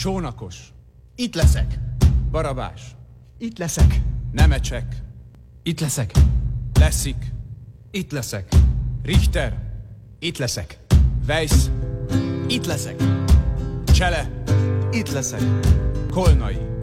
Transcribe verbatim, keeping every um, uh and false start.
Csónakos. Itt leszek. Barabás. Itt leszek. Nemecsek. Itt leszek. Leszik. Itt leszek. Richter. Itt leszek. Weiss. Itt leszek. Csele. Itt leszek. Kolnai.